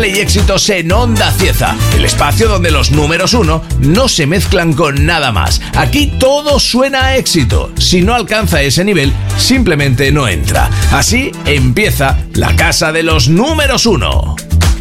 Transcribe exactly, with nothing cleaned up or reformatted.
y éxitos en Onda Cieza, el espacio donde los números uno no se mezclan con nada más. Aquí todo suena a éxito. Si no alcanza ese nivel, simplemente no entra. Así empieza la casa de los números uno.